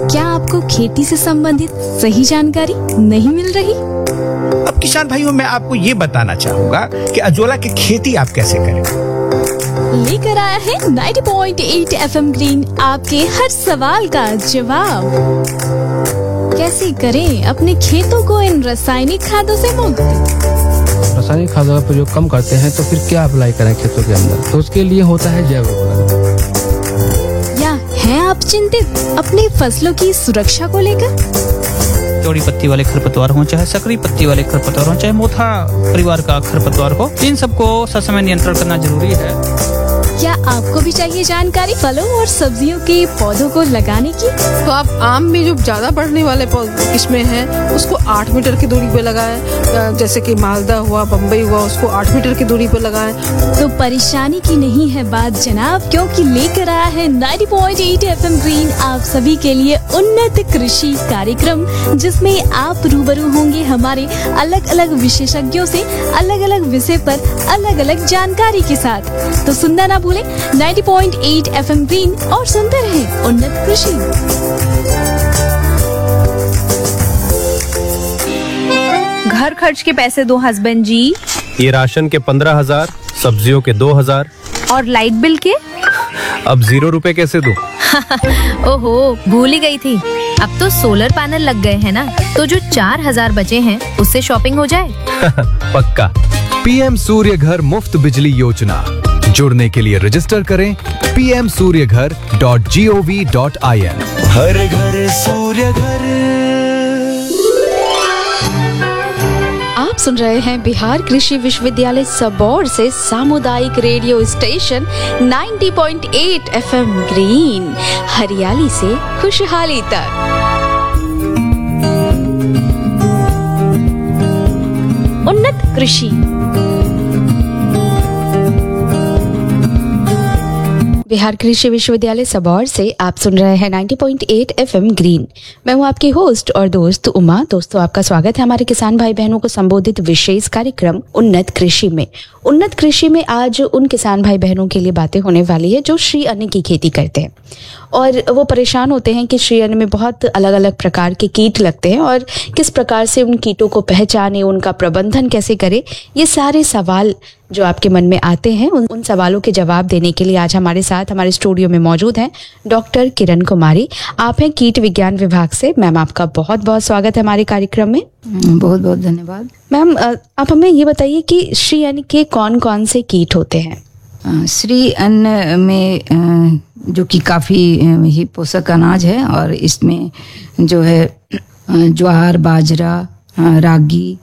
क्या आपको खेती से संबंधित सही जानकारी नहीं मिल रही? अब किसान भाइयों, मैं आपको ये बताना चाहूंगा कि अजोला की खेती आप कैसे करें। लेकर आया है 90.8 FM ग्रीन आपके हर सवाल का जवाब। कैसे करें अपने खेतों को इन रासायनिक खादों से मुक्त? रासायनिक खादों का प्रयोग कम करते हैं तो फिर क्या अप्लाई करें खेतों के अंदर? तो उसके लिए होता है जैव उर्वरक। या हैं आप चिंतित अपनी फसलों की सुरक्षा को लेकर? चौड़ी पत्ती वाले खरपतवार हो, चाहे सकरी पत्ती वाले खरपतवार हो, चाहे मोथा परिवार का खरपतवार हो, इन सबको ससमय नियंत्रण करना जरूरी है। क्या आपको भी चाहिए जानकारी फलों और सब्जियों के पौधों को लगाने की? तो आप आम में जो ज्यादा बढ़ने वाले किस्में हैं उसको 8 मीटर की दूरी पे लगाएं, जैसे कि मालदा हुआ, बम्बई हुआ, उसको 8 मीटर की दूरी पे लगाएं। तो परेशानी की नहीं है बात जनाब, क्योंकि लेकर आया है 90.8 FM ग्रीन आप सभी के लिए उन्नत कृषि कार्यक्रम, जिसमें आप रूबरू होंगे हमारे अलग अलग विशेषज्ञों से अलग अलग विषय पर अलग अलग जानकारी के साथ। तो सुनना ना भूलें 90.8 FM ग्रीन और सुनते रहें उन्नत कृषि। घर खर्च के पैसे दो हस्बैंड जी। ये राशन के 15,000, सब्जियों के 2,000 और लाइट बिल के? अब 0 रुपए कैसे दूं? ओहो, भूल ही गई थी। अब तो सोलर पैनल लग गए हैं ना, तो जो 4,000 बचे हैं उससे शॉपिंग हो जाए। पक्का। पीएम सूर्य घर मुफ्त बिजली योजना, जुड़ने के लिए रजिस्टर करें pmsuryaghar.gov.in। हर घर सूर्य घर। आप सुन रहे हैं बिहार कृषि विश्वविद्यालय सबौर से सामुदायिक रेडियो स्टेशन 90.8 FM ग्रीन, हरियाली से खुशहाली तक। उन्नत कृषि। बिहार कृषि विश्वविद्यालय सबौर से आप सुन रहे हैं 90.8 FM ग्रीन। मैं हूं आपकी होस्ट और दोस्त उमा। दोस्तों, आपका स्वागत है हमारे किसान भाई बहनों को संबोधित विशेष कार्यक्रम उन्नत कृषि में। उन्नत कृषि में आज उन किसान भाई बहनों के लिए बातें होने वाली है जो श्री अन्न की खेती करते हैं और वो परेशान होते हैं कि श्री अन्न में बहुत अलग अलग प्रकार के कीट लगते हैं और किस प्रकार से उन कीटों को पहचाने, उनका प्रबंधन कैसे करें। ये सारे सवाल जो आपके मन में आते हैं, उन सवालों के जवाब देने के लिए आज हमारे साथ हमारे स्टूडियो में मौजूद हैं डॉक्टर किरण कुमारी। आप हैं कीट विज्ञान विभाग से। मैम, आपका बहुत बहुत स्वागत है हमारे कार्यक्रम में। बहुत बहुत धन्यवाद। मैम, आप हमें ये बताइए कि श्री अन्न के कौन कौन से कीट होते हैं? श्री अन्न में जो कि काफ़ी ही पोषक अनाज है और इसमें जो है ज्वार, बाजरा, रागी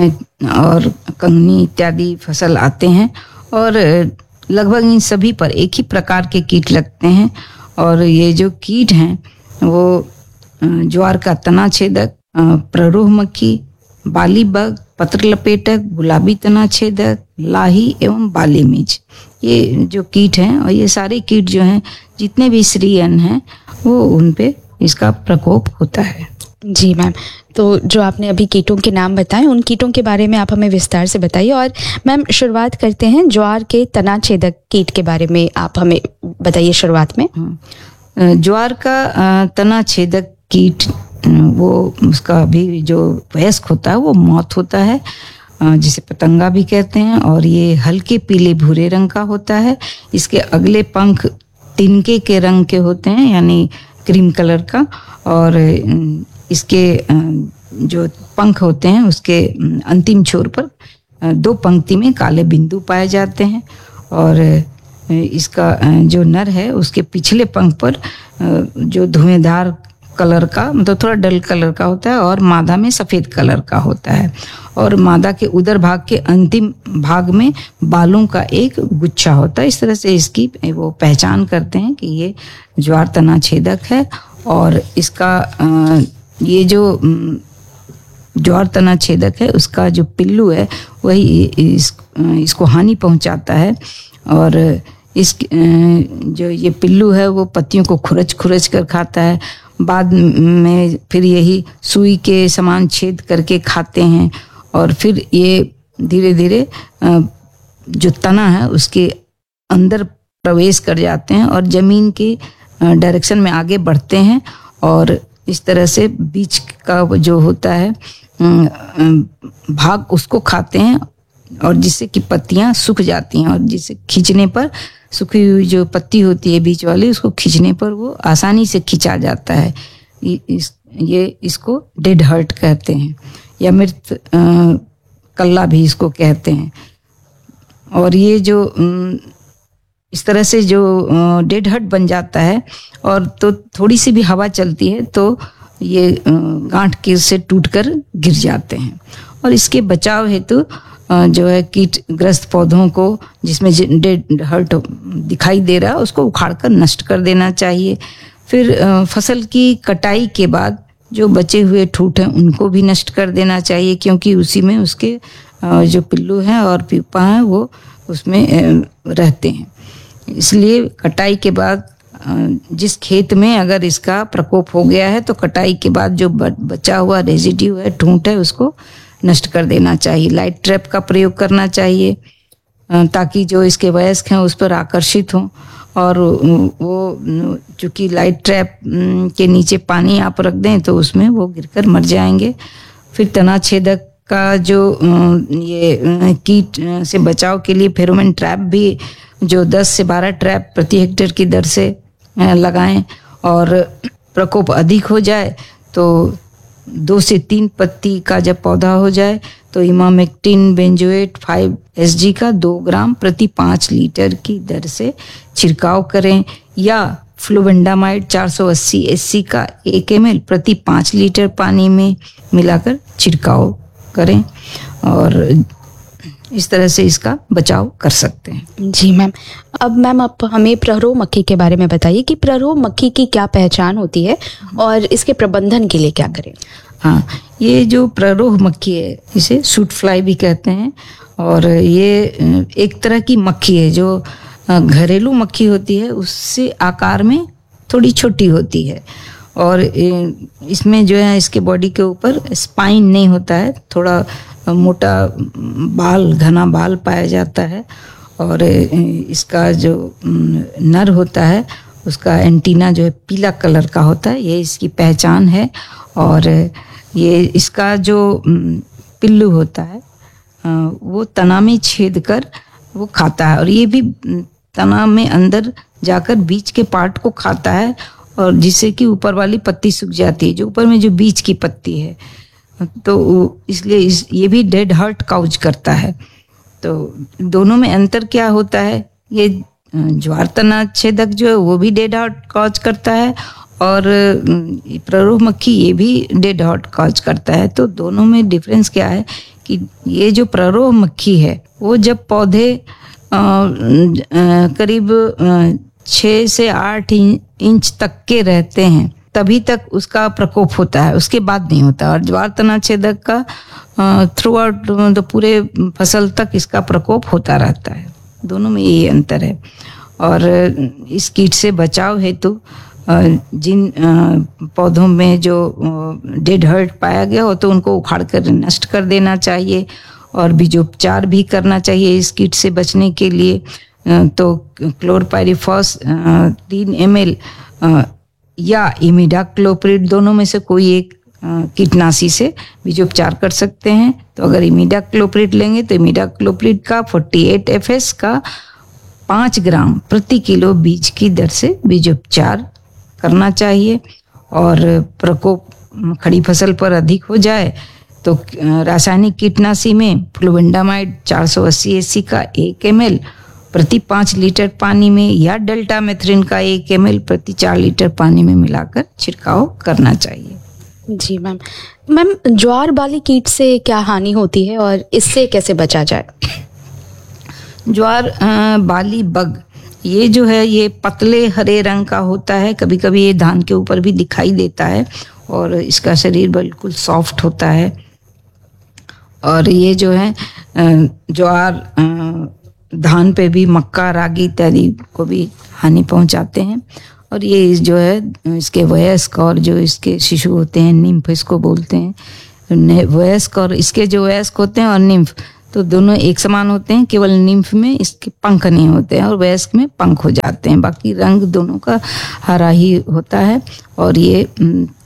और कंगनी इत्यादि फसल आते हैं और लगभग इन सभी पर एक ही प्रकार के कीट लगते हैं। और ये जो कीट हैं वो ज्वार का तना छेदक, प्ररोह मक्खी, बाली बग, पत्र लपेटक, गुलाबी तना छेदक, लाही एवं बाली मिर्च, ये जो कीट हैं और ये सारे कीट जो हैं जितने भी श्री अन्न हैं वो उन पे इसका प्रकोप होता है। जी मैम, तो जो आपने अभी कीटों के नाम बताए उन कीटों के बारे में आप हमें विस्तार से बताइए। और मैम, शुरुआत करते हैं ज्वार के तना छेदक कीट के बारे में, आप हमें बताइए शुरुआत में। ज्वार का तना छेदक कीट वो उसका भी जो वयस्क होता है वो मौत होता है, जिसे पतंगा भी कहते हैं, और ये हल्के पीले भूरे रंग का होता है। इसके अगले पंख तिनके के रंग के होते हैं, यानी क्रीम कलर का, और इसके जो पंख होते हैं उसके अंतिम छोर पर 2 पंक्ति में काले बिंदु पाए जाते हैं। और इसका जो नर है उसके पिछले पंख पर जो धुएंधार कलर का, मतलब थोड़ा डल कलर का होता है, और मादा में सफेद कलर का होता है। और मादा के उदर भाग के अंतिम भाग में बालों का एक गुच्छा होता है। इस तरह से इसकी वो पहचान करते हैं कि ये ज्वार तना छेदक है। और इसका ये जो ज्वार तना छेदक है उसका जो पिल्लू है वही इसको हानि पहुंचाता है। और इस जो ये पिल्लू है वो पत्तियों को खुरच कर खाता है। बाद में फिर यही सुई के समान छेद करके खाते हैं और फिर ये धीरे धीरे जो तना है उसके अंदर प्रवेश कर जाते हैं और जमीन के डायरेक्शन में आगे बढ़ते हैं। और इस तरह से बीच का जो होता है भाग उसको खाते हैं, और जिससे कि पत्तियां सूख जाती हैं, और जिसे खींचने पर सूखी हुई जो पत्ती होती है बीच वाली, उसको खींचने पर वो आसानी से खींचा जाता है। ये इसको डेड हर्ट कहते हैं, या मृत कल्ला भी इसको कहते हैं। और ये जो इस तरह से जो डेड हर्ट बन जाता है, और तो थोड़ी सी भी हवा चलती है तो ये गांठ के से टूटकर गिर जाते हैं। और इसके बचाव हेतु जो है कीटग्रस्त पौधों को जिसमें डेड हर्ट दिखाई दे रहा है उसको उखाड़कर नष्ट कर देना चाहिए। फिर फसल की कटाई के बाद जो बचे हुए ठूठ हैं उनको भी नष्ट कर देना चाहिए, क्योंकि उसी में उसके जो पिल्लू हैं और प्यूपा हैं वो उसमें रहते हैं। इसलिए कटाई के बाद जिस खेत में अगर इसका प्रकोप हो गया है तो कटाई के बाद जो बचा हुआ रेजिड्यू है, ठूंठ है, उसको नष्ट कर देना चाहिए। लाइट ट्रैप का प्रयोग करना चाहिए ताकि जो इसके वयस्क हैं उस पर आकर्षित हों, और वो चूंकि लाइट ट्रैप के नीचे पानी आप रख दें तो उसमें वो गिरकर मर जाएंगे। फिर तना छेदक का जो ये कीट से बचाव के लिए फेरोमोन ट्रैप भी जो 10 से 12 ट्रैप प्रति हेक्टेयर की दर से लगाएं, और प्रकोप अधिक हो जाए तो 2 से 3 पत्ती का जब पौधा हो जाए तो इमामेक्टिन बेंजोएट 5 SG का 2 ग्राम प्रति 5 लीटर की दर से छिड़काव करें, या फ्लुवेंडामाइड 480 SC का 1 ml प्रति 5 लीटर पानी में मिलाकर छिड़काव करें, और इस तरह से इसका बचाव कर सकते हैं। जी मैम। अब मैम आप हमें प्ररोह मक्खी के बारे में बताइए कि प्ररोह मक्खी की क्या पहचान होती है और इसके प्रबंधन के लिए क्या करें? हाँ, ये जो प्ररोह मक्खी है इसे सूट फ्लाई भी कहते हैं, और ये एक तरह की मक्खी है जो घरेलू मक्खी होती है उससे आकार में थोड़ी छोटी होती है, और इसमें जो है इसके बॉडी के ऊपर स्पाइन नहीं होता है, थोड़ा मोटा बाल, घना बाल पाया जाता है, और इसका जो नर होता है उसका एंटीना जो है पीला कलर का होता है, ये इसकी पहचान है। और ये इसका जो पिल्लू होता है वो तना में छेद कर वो खाता है, और ये भी तना में अंदर जाकर बीच के पार्ट को खाता है, और जिससे कि ऊपर वाली पत्ती सूख जाती है, जो ऊपर में जो बीच की पत्ती है, तो इसलिए ये भी डेड हर्ट काउज करता है। तो दोनों में अंतर क्या होता है, ये ज्वार तना छेदक जो है वो भी डेड हर्ट काउज करता है, और प्ररोह मक्खी ये भी डेड हर्ट काउज करता है। तो दोनों में डिफरेंस क्या है कि ये जो प्ररोह मक्खी है वो जब पौधे करीब 6 से 8 इंच तक के रहते हैं तभी तक उसका प्रकोप होता है, उसके बाद नहीं होता। और ज्वार तना छेदक का थ्रू आउट तो पूरे फसल तक इसका प्रकोप होता रहता है। दोनों में ये अंतर है। और इस कीट से बचाव हेतु जिन पौधों में जो डेड हर्ट पाया गया हो तो उनको उखाड़ कर नष्ट कर देना चाहिए, और बीजोपचार भी करना चाहिए इस कीट से बचने के लिए। तो क्लोरपाइरिफॉस 3 ml या इमिडाक्लोप्रिड दोनों में से कोई एक कीटनाशी से बीजोपचार कर सकते हैं। तो अगर इमिडाक्लोप्रिड लेंगे तो इमिडाक्लोप्रिड का 48 FS का 5 ग्राम प्रति किलो बीज की दर से बीजोपचार करना चाहिए। और प्रकोप खड़ी फसल पर अधिक हो जाए तो रासायनिक कीटनाशी में फ्लुवेंडामाइड 480 SC का 1 ml प्रति 5 लीटर पानी में, या डेल्टा मेथ्रिन का 1 ml प्रति 4 लीटर पानी में मिलाकर छिड़काव करना चाहिए। जी मैम। मैम, ज्वार बाली कीट से क्या हानि होती है और इससे कैसे बचा जाए? ज्वार बाली बग ये जो है ये पतले हरे रंग का होता है, कभी कभी ये धान के ऊपर भी दिखाई देता है, और इसका शरीर बिल्कुल सॉफ्ट होता है। और ये जो है ज्वार धान पे भी, मक्का, रागी इत्यादि को भी हानि पहुंचाते हैं। और ये जो है इसके वयस्क और जो इसके शिशु होते हैं, निम्फ इसको बोलते हैं, वयस्क और इसके जो वयस्क होते हैं और निम्फ तो दोनों एक समान होते हैं, केवल निम्फ में इसके पंख नहीं होते हैं और वयस्क में पंख हो जाते हैं, बाकी रंग दोनों का हरा ही होता है। और ये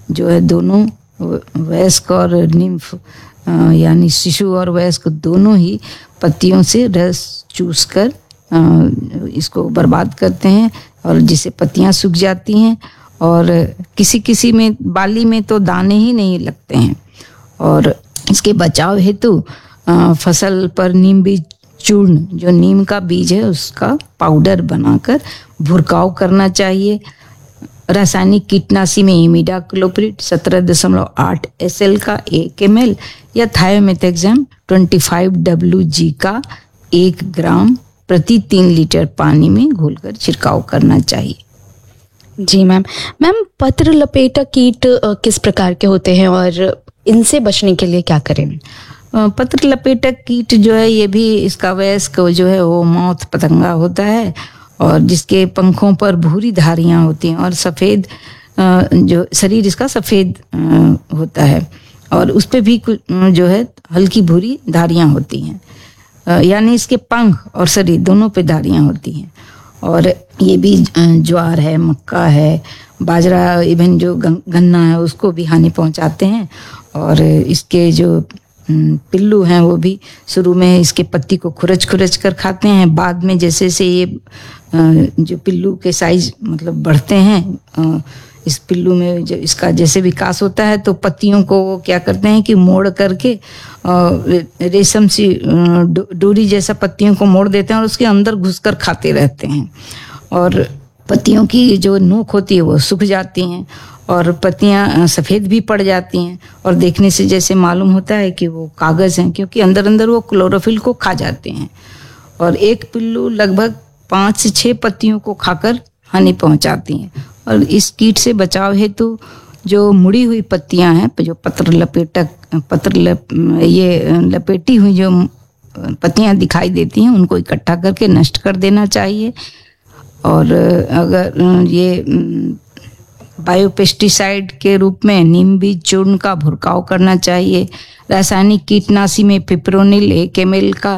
जो है दोनों वयस्क और निम्फ यानी शिशु और वयस्क दोनों ही पत्तियों से रस चूसकर इसको बर्बाद करते हैं, और जिससे पत्तियां सूख जाती हैं और किसी किसी में बाली में तो दाने ही नहीं लगते हैं। और इसके बचाव हेतु फसल पर नीम बीज चूर्ण, जो नीम का बीज है उसका पाउडर बनाकर भुरकाव करना चाहिए। रासायनिक कीटनाशी में इमिडाक्लोप्रिड 17.8 SL का 1 ml या थायोमेथाक्साम 25 WG का 1 ग्राम प्रति 3 लीटर पानी में घोलकर छिड़काव करना चाहिए। जी मैम। पत्र लपेटक कीट किस प्रकार के होते हैं और इनसे बचने के लिए क्या करें? पत्र लपेटक कीट जो है ये भी इसका वयस्क जो है वो मौत पतंगा होता है, और जिसके पंखों पर भूरी धारियां होती हैं और सफ़ेद जो शरीर इसका सफ़ेद होता है, और उस पे भी कुछ जो है हल्की भूरी धारियां होती हैं, यानी इसके पंख और शरीर दोनों पे धारियां होती हैं। और ये भी ज्वार है, मक्का है, बाजरा, इवन जो गन्ना है उसको भी हानि पहुंचाते हैं। और इसके जो पिल्लू हैं वो भी शुरू में इसके पत्ती को खुरच कर खाते हैं, बाद में जैसे से ये जो पिल्लू के साइज मतलब बढ़ते हैं, इस पिल्लू में जो इसका जैसे विकास होता है तो पत्तियों को वो क्या करते हैं कि मोड़ करके रेशम सी डोरी जैसा पत्तियों को मोड़ देते हैं और उसके अंदर घुसकर खाते रहते हैं, और पत्तियों की जो नोक होती है वो सूख जाती हैं और पत्तियां सफ़ेद भी पड़ जाती हैं, और देखने से जैसे मालूम होता है कि वो कागज़ हैं, क्योंकि अंदर अंदर वो क्लोरोफिल को खा जाते हैं। और एक पिल्लू लगभग 5 से 6 पत्तियों को खाकर हानि पहुंचाती हैं। और इस कीट से बचाव हेतु जो मुड़ी हुई पत्तियां हैं, जो ये लपेटी हुई जो पत्तियां दिखाई देती हैं उनको इकट्ठा करके नष्ट कर देना चाहिए। और अगर ये बायोपेस्टिसाइड के रूप में नीम बीज चूर्ण का भुरकाव करना चाहिए। रासायनिक कीटनाशी में पिप्रोनिल 1 ml का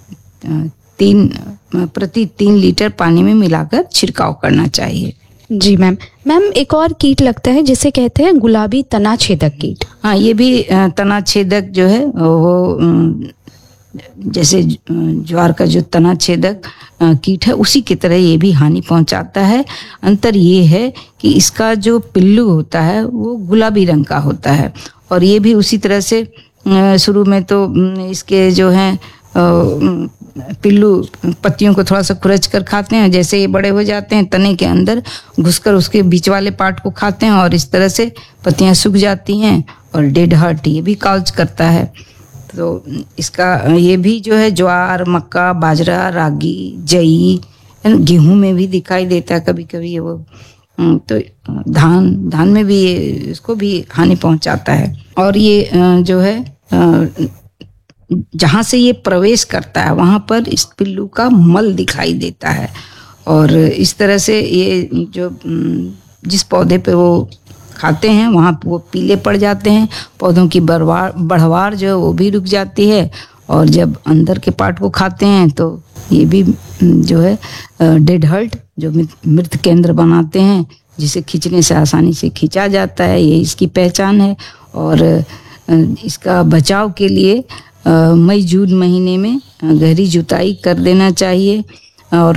प्रति 3 लीटर पानी में मिलाकर छिड़काव करना चाहिए। जी मैम। एक और कीट लगता है जिसे कहते हैं गुलाबी तना छेदक कीट। हाँ, ये भी तना छेदक जो है वो जैसे ज्वार का जो तना छेदक कीट है उसी की तरह ये भी हानि पहुंचाता है। अंतर ये है कि इसका जो पिल्लू होता है वो गुलाबी रंग का होता है, और ये भी उसी तरह से शुरू में तो इसके जो हैं पिल्लू पत्तियों को थोड़ा सा खुरच कर खाते हैं, जैसे ये बड़े हो जाते हैं तने के अंदर घुसकर उसके बीच वाले पार्ट को खाते हैं, और इस तरह से पत्तियां सूख जाती हैं। और डेड हार्ट ये भी काउज करता है। तो इसका ये भी जो है ज्वार, मक्का, बाजरा, रागी, जई, गेहूं में भी दिखाई देता है कभी कभी वो, तो धान में भी ये इसको भी हानि पहुंचाता है। और ये जो है जहाँ से ये प्रवेश करता है वहाँ पर इस पिल्लू का मल दिखाई देता है, और इस तरह से ये जो जिस पौधे पे वो खाते हैं वहाँ वो पीले पड़ जाते हैं, पौधों की बढ़वार जो है वो भी रुक जाती है, और जब अंदर के पार्ट को खाते हैं तो ये भी जो है डेड हार्ट जो मृत केंद्र बनाते हैं, जिसे खींचने से आसानी से खींचा जाता है, ये इसकी पहचान है। और इसका बचाव के लिए मई जून महीने में गहरी जुताई कर देना चाहिए, और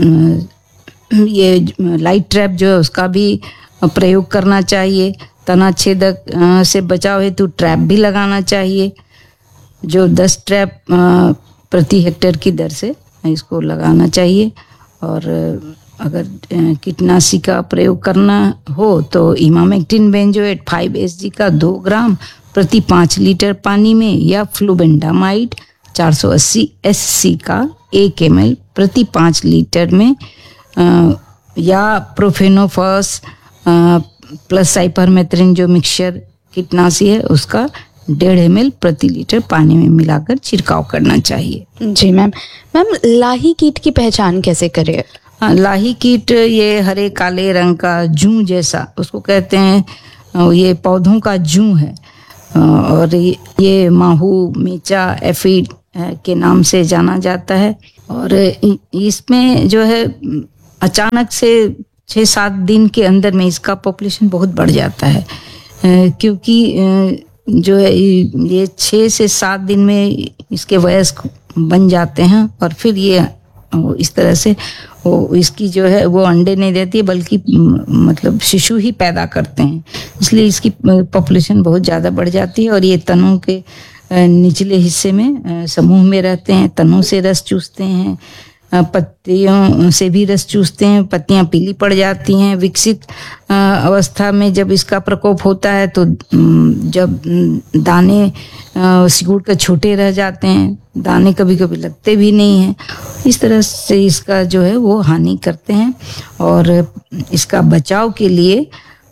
ये लाइट ट्रैप जो है उसका भी प्रयोग करना चाहिए। तना छेदक से बचाव हेतु ट्रैप भी लगाना चाहिए, जो 10 ट्रैप प्रति हेक्टेयर की दर से इसको लगाना चाहिए। और अगर कीटनाशी का प्रयोग करना हो तो इमामेक्टिन बेंजोएट 5 SG का 2 ग्राम प्रति 5 लीटर पानी में, या फ्लूबेंडामाइड 480 SC का 1 ml प्रति 5 लीटर में, या प्रोफेनोफॉस प्लस साइपरमेथ्रिन जो मिक्सचर कीटनाशी है उसका 1.5 ml प्रति लीटर पानी में मिलाकर छिड़काव करना चाहिए। जी मैम। लाही कीट की पहचान कैसे करें? लाही कीट ये हरे काले रंग का जूं जैसा उसको कहते हैं, ये पौधों का जूं है, और ये माहू, मीचा, एफिड के नाम से जाना जाता है। और इसमें जो है अचानक से 6-7 दिन के अंदर में इसका पॉपुलेशन बहुत बढ़ जाता है। क्योंकि जो है ये 6 से 7 दिन में इसके वयस्क बन जाते हैं और फिर ये इस तरह से वो इसकी जो है वो अंडे नहीं देती है बल्कि मतलब शिशु ही पैदा करते हैं, इसलिए इसकी पॉपुलेशन बहुत ज़्यादा बढ़ जाती है। और ये तनों के निचले हिस्से में समूह में रहते हैं, तनों से रस चूसते हैं, पत्तियों से भी रस चूसते हैं, पत्तियां पीली पड़ जाती हैं। विकसित अवस्था में जब इसका प्रकोप होता है तो जब दाने सिकुड़ कर छोटे रह जाते हैं, दाने कभी कभी लगते भी नहीं हैं, इस तरह से इसका जो है वो हानि करते हैं। और इसका बचाव के लिए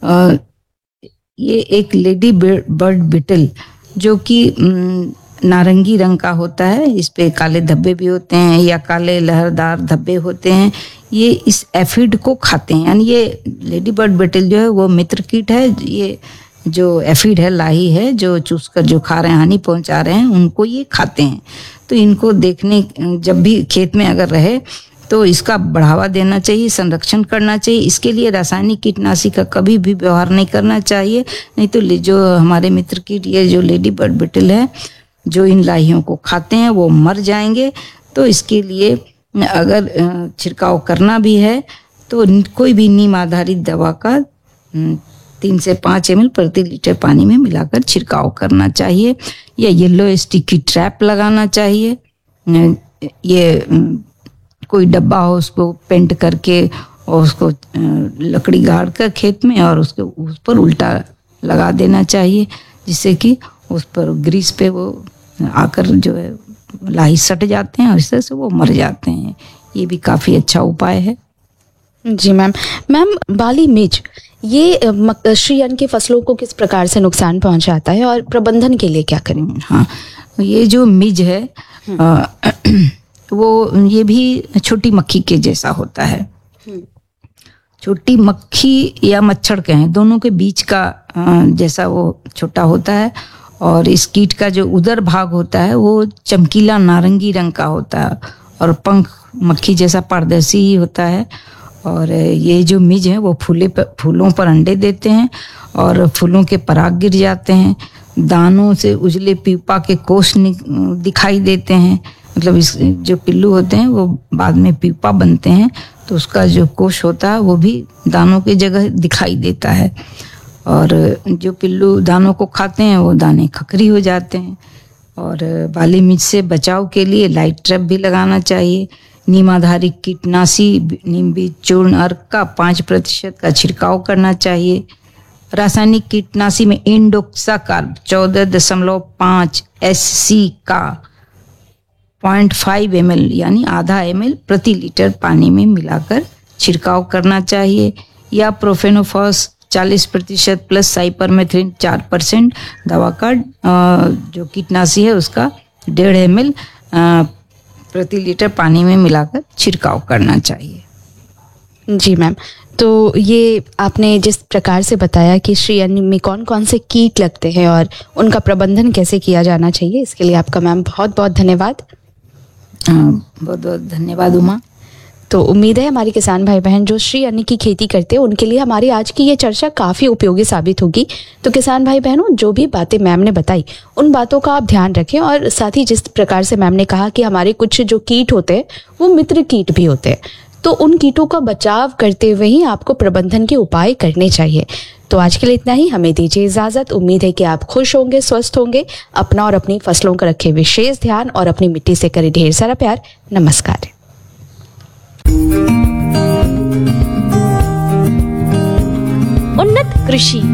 ये एक लेडी बर्ड बिटल जो कि नारंगी रंग का होता है, इस पे काले धब्बे भी होते हैं या काले लहरदार धब्बे होते हैं, ये इस एफिड को खाते हैं। यानी ये लेडी बर्ड बिटल जो है वो मित्र कीट है, ये जो एफिड है, लाही है, जो चूसकर जो खा रहे हैं, हानि पहुंचा रहे हैं, उनको ये खाते हैं। तो इनको देखने जब भी खेत में अगर रहे तो इसका बढ़ावा देना चाहिए, संरक्षण करना चाहिए। इसके लिए रासायनिक कीटनाशी का कभी भी व्यवहार नहीं करना चाहिए, नहीं तो जो हमारे मित्र कीट ये जो लेडी बर्ड बिटल है जो इन लाहियों को खाते हैं वो मर जाएंगे। तो इसके लिए अगर छिड़काव करना भी है तो कोई भी नीम आधारित दवा का 3 से 5 ml प्रति लीटर पानी में मिलाकर छिड़काव करना चाहिए, या येलो स्टिकी ट्रैप लगाना चाहिए। ये कोई डब्बा हो उसको पेंट करके और उसको लकड़ी गाड़ कर खेत में और उसके उस पर उल्टा लगा देना चाहिए, जिससे कि उस पर ग्रीस पे वो आकर जो है लाही सट जाते हैं और इस तरह से वो मर जाते हैं। ये भी काफ़ी अच्छा उपाय है। जी मैम। बाली मिर्च ये श्री अन्न की फसलों को किस प्रकार से नुकसान पहुंचाता है और प्रबंधन के लिए क्या करें? हाँ, ये जो मिर्च है वो ये भी छोटी मक्खी के जैसा होता है। छोटी मक्खी या मच्छर कहें, दोनों के बीच का जैसा वो छोटा होता है। और इस कीट का जो उदर भाग होता है वो चमकीला नारंगी रंग का होता है और पंख मक्खी जैसा पारदर्शी ही होता है। और ये जो मिर्च है वो फूलों पर अंडे देते हैं और फूलों के पराग गिर जाते हैं। दानों से उजले पीपा के कोष दिखाई देते हैं, मतलब इस जो पिल्लू होते हैं वो बाद में पीपा बनते हैं, तो उसका जो कोष होता है वो भी दानों की जगह दिखाई देता है। और जो पिल्लू दानों को खाते हैं वो दाने खखरी हो जाते हैं। और बाली मिर्च से बचाव के लिए लाइट ट्रैप भी लगाना चाहिए। नीम आधारित कीटनाशी नीम बीज चूर्ण अर्क का 5% का छिड़काव करना चाहिए। रासायनिक कीटनाशी में इंडोक्साकार्ब 14.5 SC का 0.5 ml यानी आधा ml प्रति लीटर पानी में मिलाकर छिड़काव करना चाहिए। या प्रोफेनोफॉस 40% प्लस साइपरमेथ्रिन 4% दवा का जो कीटनाशी है उसका 1.5 ml प्रति लीटर पानी में मिलाकर छिड़काव करना चाहिए। जी मैम। तो ये आपने जिस प्रकार से बताया कि श्री अन्न में कौन कौन से कीट लगते हैं और उनका प्रबंधन कैसे किया जाना चाहिए, इसके लिए आपका मैम बहुत बहुत धन्यवाद। बहुत बहुत धन्यवाद उमा। तो उम्मीद है हमारे किसान भाई बहन जो श्री अन्न की खेती करते हैं उनके लिए हमारी आज की ये चर्चा काफ़ी उपयोगी साबित होगी। तो किसान भाई बहनों, जो भी बातें मैम ने बताई उन बातों का आप ध्यान रखें, और साथ ही जिस प्रकार से मैम ने कहा कि हमारे कुछ जो कीट होते हैं वो मित्र कीट भी होते हैं, तो उन कीटों का बचाव करते हुए ही आपको प्रबंधन के उपाय करने चाहिए। तो आज के लिए इतना ही, हमें दीजिए इजाजत। उम्मीद है कि आप खुश होंगे, स्वस्थ होंगे, अपना और अपनी फसलों का रखें विशेष ध्यान और अपनी मिट्टी से करें ढेर सारा प्यार। नमस्कार। उन्नत कृषि